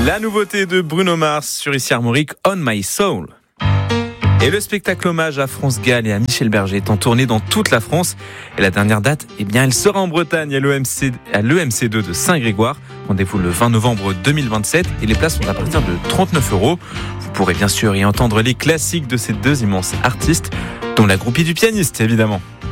La nouveauté de Bruno Mars sur Ici Armorique, On My Soul. Et le spectacle hommage à France Gall et à Michel Berger est en tournée dans toute la France. Et la dernière date, elle sera en Bretagne à l'EMC2 de Saint-Grégoire. Rendez-vous le 20 novembre 2027 et les places sont à partir de 39 €. Vous pourrez bien sûr y entendre les classiques de ces deux immenses artistes, dont la groupie du pianiste évidemment.